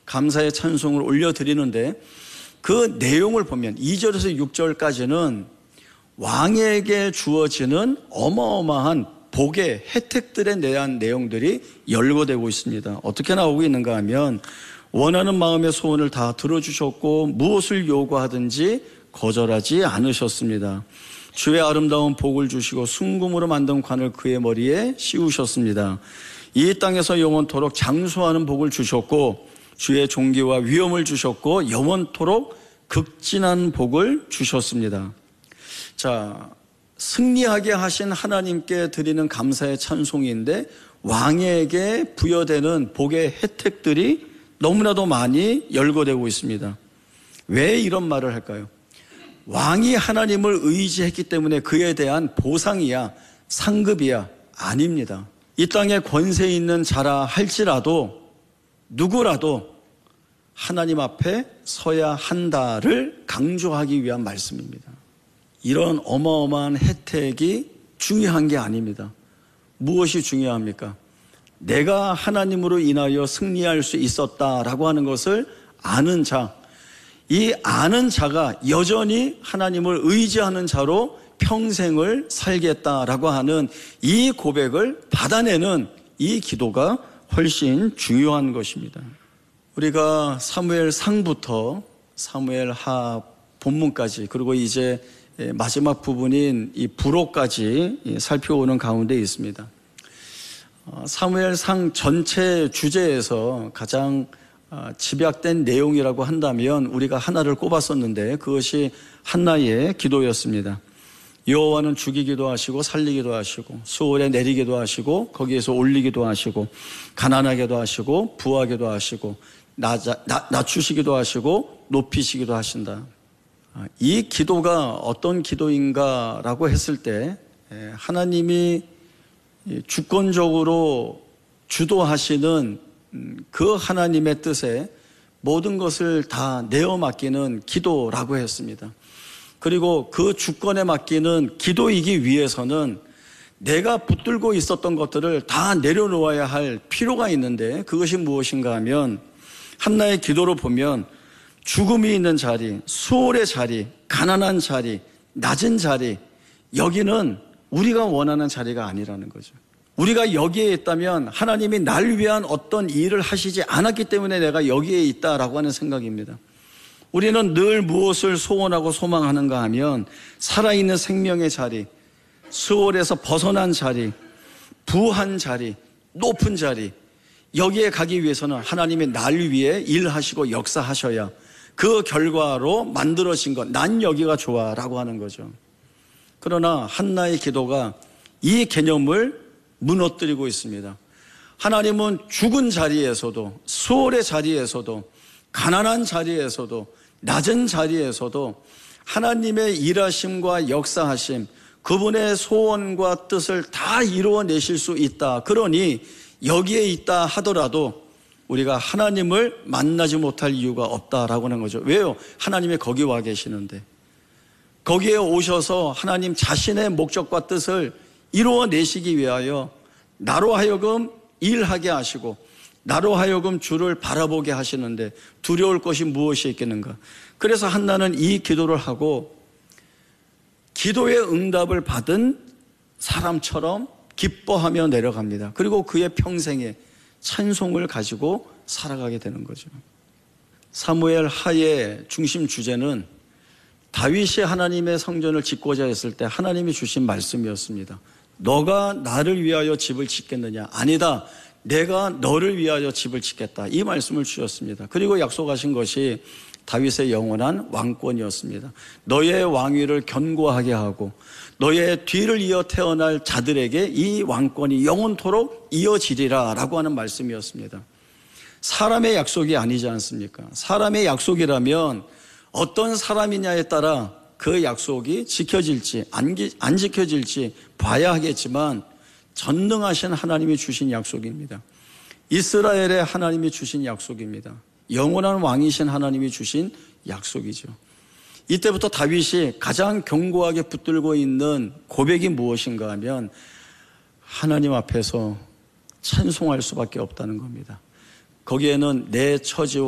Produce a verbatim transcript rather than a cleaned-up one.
감사의 찬송을 올려드리는데 그 내용을 보면 이 절에서 육 절까지는 왕에게 주어지는 어마어마한 복의 혜택들에 대한 내용들이 열거되고 있습니다. 어떻게 나오고 있는가 하면 원하는 마음의 소원을 다 들어주셨고 무엇을 요구하든지 거절하지 않으셨습니다. 주의 아름다운 복을 주시고 순금으로 만든 관을 그의 머리에 씌우셨습니다. 이 땅에서 영원토록 장수하는 복을 주셨고 주의 존귀와 위엄을 주셨고 영원토록 극진한 복을 주셨습니다. 자, 승리하게 하신 하나님께 드리는 감사의 찬송인데 왕에게 부여되는 복의 혜택들이 너무나도 많이 열거되고 있습니다. 왜 이런 말을 할까요? 왕이 하나님을 의지했기 때문에 그에 대한 보상이야 상급이야 아닙니다. 이 땅에 권세 있는 자라 할지라도 누구라도 하나님 앞에 서야 한다를 강조하기 위한 말씀입니다. 이런 어마어마한 혜택이 중요한 게 아닙니다. 무엇이 중요합니까? 내가 하나님으로 인하여 승리할 수 있었다라고 하는 것을 아는 자, 이 아는 자가 여전히 하나님을 의지하는 자로 평생을 살겠다라고 하는 이 고백을 받아내는 이 기도가 훨씬 중요한 것입니다. 우리가 사무엘상부터 사무엘하 본문까지 그리고 이제 마지막 부분인 이 부록까지 살펴오는 가운데 있습니다. 사무엘상 전체 주제에서 가장 집약된 내용이라고 한다면 우리가 하나를 꼽았었는데 그것이 한나의 기도였습니다. 여호와는 죽이기도 하시고 살리기도 하시고 수월에 내리기도 하시고 거기에서 올리기도 하시고 가난하게도 하시고 부하게도 하시고 낮아, 나, 낮추시기도 하시고 높이시기도 하신다. 이 기도가 어떤 기도인가라고 했을 때 하나님이 주권적으로 주도하시는 그 하나님의 뜻에 모든 것을 다 내어 맡기는 기도라고 했습니다. 그리고 그 주권에 맡기는 기도이기 위해서는 내가 붙들고 있었던 것들을 다 내려놓아야 할 필요가 있는데 그것이 무엇인가 하면 한나의 기도로 보면 죽음이 있는 자리, 수월의 자리, 가난한 자리, 낮은 자리, 여기는 우리가 원하는 자리가 아니라는 거죠. 우리가 여기에 있다면 하나님이 날 위한 어떤 일을 하시지 않았기 때문에 내가 여기에 있다라고 하는 생각입니다. 우리는 늘 무엇을 소원하고 소망하는가 하면 살아있는 생명의 자리, 수월에서 벗어난 자리, 부한 자리, 높은 자리, 여기에 가기 위해서는 하나님이 날 위해 일하시고 역사하셔야 그 결과로 만들어진 것, 난 여기가 좋아라고 하는 거죠. 그러나 한나의 기도가 이 개념을 무너뜨리고 있습니다. 하나님은 죽은 자리에서도 수월의 자리에서도 가난한 자리에서도 낮은 자리에서도 하나님의 일하심과 역사하심, 그분의 소원과 뜻을 다 이루어내실 수 있다. 그러니 여기에 있다 하더라도 우리가 하나님을 만나지 못할 이유가 없다라고 하는 거죠. 왜요? 하나님이 거기 와 계시는데. 거기에 오셔서 하나님 자신의 목적과 뜻을 이루어내시기 위하여 나로 하여금 일하게 하시고 나로 하여금 주를 바라보게 하시는데 두려울 것이 무엇이 있겠는가. 그래서 한나는 이 기도를 하고 기도의 응답을 받은 사람처럼 기뻐하며 내려갑니다. 그리고 그의 평생에 찬송을 가지고 살아가게 되는 거죠. 사무엘 하의 중심 주제는 다윗이 하나님의 성전을 짓고자 했을 때 하나님이 주신 말씀이었습니다. 너가 나를 위하여 집을 짓겠느냐? 아니다. 내가 너를 위하여 집을 짓겠다. 이 말씀을 주셨습니다. 그리고 약속하신 것이 다윗의 영원한 왕권이었습니다. 너의 왕위를 견고하게 하고 너의 뒤를 이어 태어날 자들에게 이 왕권이 영원토록 이어지리라 라고 하는 말씀이었습니다. 사람의 약속이 아니지 않습니까? 사람의 약속이라면 어떤 사람이냐에 따라 그 약속이 지켜질지 안, 안 지켜질지 봐야 하겠지만 전능하신 하나님이 주신 약속입니다. 이스라엘의 하나님이 주신 약속입니다. 영원한 왕이신 하나님이 주신 약속이죠. 이때부터 다윗이 가장 견고하게 붙들고 있는 고백이 무엇인가 하면 하나님 앞에서 찬송할 수밖에 없다는 겁니다. 거기에는 내 처지와